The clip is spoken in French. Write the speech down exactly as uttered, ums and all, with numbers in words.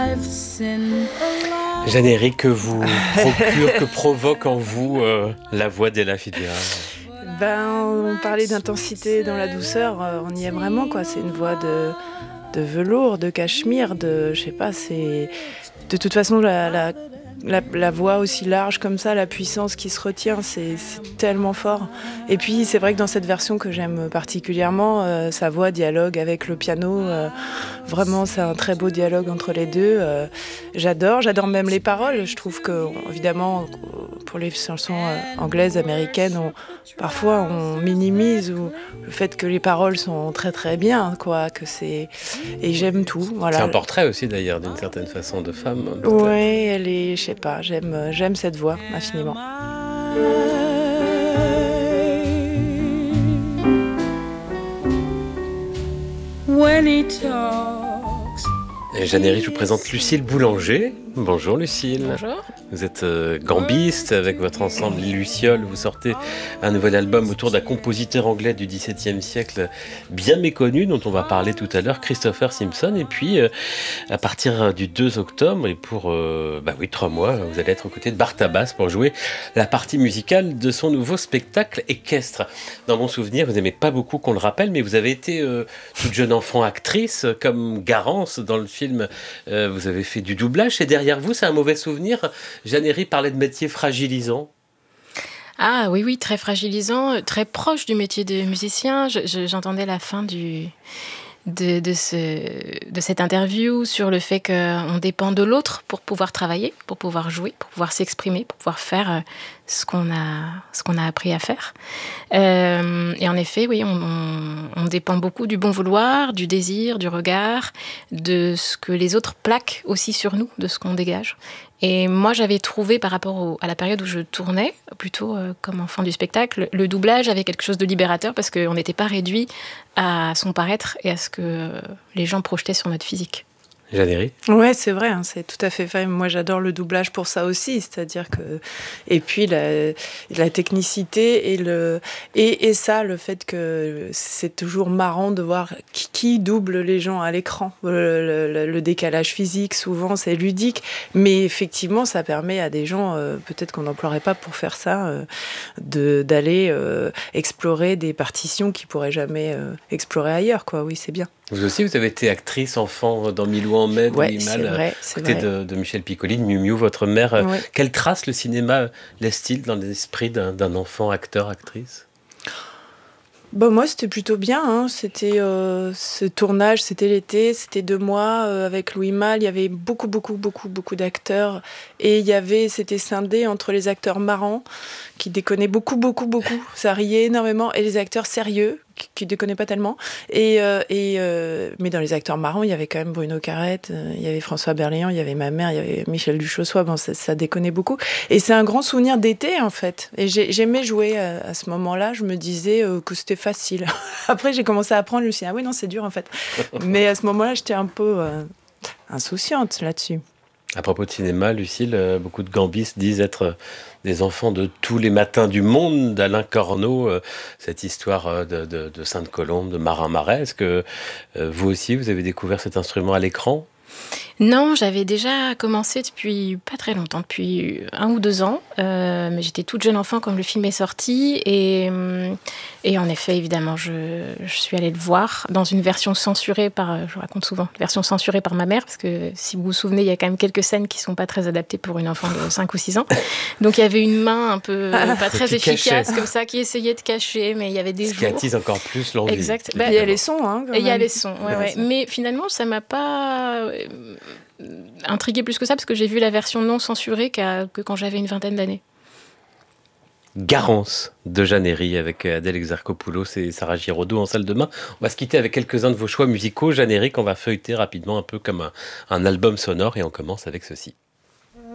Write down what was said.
Jeanne-Éric, que vous procure, que provoque en vous euh, la voix d'Ella Fitzgerald? Ben, on parlait d'intensité dans la douceur, euh, on y est vraiment, quoi. C'est une voix de, de velours, de cachemire, de, je sais pas, c'est... De toute façon, la, la, la, la voix aussi large comme ça, la puissance qui se retient, c'est, c'est tellement fort. Et puis, c'est vrai que dans cette version que j'aime particulièrement, euh, sa voix dialogue avec le piano. Euh, vraiment, c'est un très beau dialogue entre les deux. Euh, j'adore, j'adore même les paroles. Je trouve que, évidemment, pour les chansons euh, anglaises, américaines, on, parfois on minimise ou le fait que les paroles sont très très bien, quoi. Que c'est... Et j'aime tout. Voilà. C'est un portrait aussi d'ailleurs, d'une certaine façon, de femme. Oui, elle est, je sais pas, j'aime, j'aime cette voix infiniment. When he talks. Jeanne-Éric, je vous présente Lucille Boulanger. Bonjour Lucille. Bonjour. Vous êtes euh, gambiste avec votre ensemble Luciole. Vous sortez un nouvel album autour d'un compositeur anglais du dix-septième siècle bien méconnu dont on va parler tout à l'heure, Christopher Simpson. Et puis euh, à partir du deux octobre et pour euh, bah oui, trois mois, vous allez être aux côtés de Bartabas pour jouer la partie musicale de son nouveau spectacle équestre. Dans mon souvenir, vous n'aimez pas beaucoup qu'on le rappelle, mais vous avez été euh, toute jeune enfant actrice comme Garance dans le film. Euh, vous avez fait du doublage. Et derrière vous, c'est un mauvais souvenir. Jeanne-Éric parlait de métier fragilisant. Ah oui, oui, très fragilisant, très proche du métier de musicien. Je, je, j'entendais la fin du, de, de, ce, de cette interview sur le fait qu'on dépend de l'autre pour pouvoir travailler, pour pouvoir jouer, pour pouvoir s'exprimer, pour pouvoir faire ce qu'on a, ce qu'on a appris à faire. Euh, et en effet, oui, on, on, on dépend beaucoup du bon vouloir, du désir, du regard, de ce que les autres plaquent aussi sur nous, de ce qu'on dégage. Et moi, j'avais trouvé, par rapport au, à la période où je tournais, plutôt euh, comme enfant du spectacle, le doublage avait quelque chose de libérateur parce qu'on n'était pas réduit à son paraître et à ce que euh, les gens projetaient sur notre physique. Jeanne-Éric ? Ouais, c'est vrai, hein, c'est tout à fait vrai. Moi, j'adore le doublage pour ça aussi, c'est-à-dire que et puis la, la technicité et le et, et ça, le fait que c'est toujours marrant de voir qui, qui double les gens à l'écran. Le, le, le décalage physique, souvent, c'est ludique, mais effectivement, ça permet à des gens, euh, peut-être qu'on n'emploierait pas pour faire ça, euh, de d'aller euh, explorer des partitions qu'ils pourraient jamais euh, explorer ailleurs, quoi. Oui, c'est bien. Vous aussi, vous avez été actrice enfant dans Milou en mai, ouais, c'est vrai, c'est côté vrai. De, de Michel Piccoli, de Miu Miu, votre mère. Ouais. Quelle trace le cinéma laisse-t-il dans l'esprit d'un, d'un enfant acteur, actrice ? Bah moi c'était plutôt bien, hein. C'était euh, ce tournage, c'était l'été, c'était deux mois euh, avec Louis Malle, il y avait beaucoup beaucoup beaucoup beaucoup d'acteurs et il y avait, c'était scindé entre les acteurs marrants qui déconnaient beaucoup beaucoup beaucoup, ça riait énormément, et les acteurs sérieux qui, qui déconnaient pas tellement et, euh, et euh, mais dans les acteurs marrants il y avait quand même Bruno Carrette, euh, il y avait François Berléand, il y avait ma mère, il y avait Michel Duchossois, bon ça, ça déconnait beaucoup et c'est un grand souvenir d'été en fait et j'ai, j'aimais jouer à, à ce moment-là, je me disais euh, que c'était facile. Après j'ai commencé à apprendre, je me suis dit ah oui non c'est dur en fait, mais à ce moment-là j'étais un peu euh, insouciante là-dessus. À propos de cinéma, Lucille, euh, beaucoup de gambistes disent être euh, des enfants de tous les matins du monde, d'Alain Corneau, euh, cette histoire euh, de, de, de Sainte-Colombe, de Marin Marais. Est-ce que euh, vous aussi, vous avez découvert cet instrument à l'écran ? Non, j'avais déjà commencé depuis pas très longtemps, depuis un ou deux ans, euh, mais j'étais toute jeune enfant quand le film est sorti et, et en effet, évidemment, je, je suis allée le voir dans une version censurée par, je raconte souvent, version censurée par ma mère, parce que si vous vous souvenez, il y a quand même quelques scènes qui sont pas très adaptées pour une enfant de cinq ou six ans. Donc il y avait une main un peu ah, pas très efficace cachait. Comme ça, qui essayait de cacher, mais il y avait des Ce jours. qui attise encore plus l'envie. Exact. Bah, il y a les sons, hein. Et il y a les sons, ouais, ouais. Mais finalement, ça m'a pas intriguée plus que ça, parce que j'ai vu la version non censurée qu'à, que quand j'avais une vingtaine d'années. Garance de Jeanne-Éric avec Adèle Exarchopoulos et Sarah Giraudot en salle de bain. On va se quitter avec quelques-uns de vos choix musicaux. Jeanne-Éric, on va feuilleter rapidement un peu comme un, un album sonore et on commence avec ceci.